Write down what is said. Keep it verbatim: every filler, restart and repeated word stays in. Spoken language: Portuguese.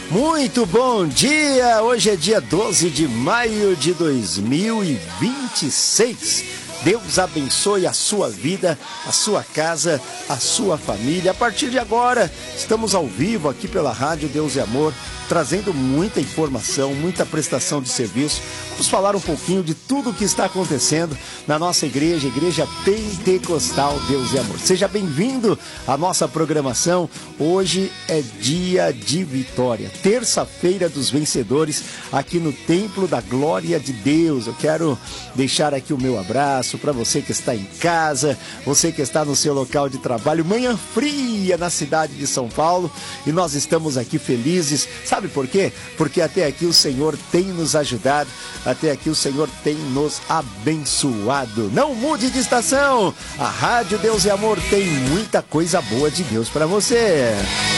Muito bom dia! Hoje é dia doze de maio de dois mil e vinte e seis. Deus abençoe a sua vida, a sua casa, a sua família. A partir de agora, estamos ao vivo aqui pela Rádio Deus e Amor, trazendo muita informação, muita prestação de serviço. Vamos falar um pouquinho de tudo o que está acontecendo na nossa igreja, Igreja Pentecostal Deus e Amor. Seja bem-vindo à nossa programação. Hoje é dia de vitória, terça-feira dos vencedores, aqui no Templo da Glória de Deus. Eu quero deixar aqui o meu abraço para você que está em casa, você que está no seu local de trabalho, manhã fria na cidade de São Paulo, e nós estamos aqui felizes. Sabe por quê? Porque até aqui o Senhor tem nos ajudado, até aqui o Senhor tem nos abençoado. Não mude de estação, a Rádio Deus e Amor tem muita coisa boa de Deus para você.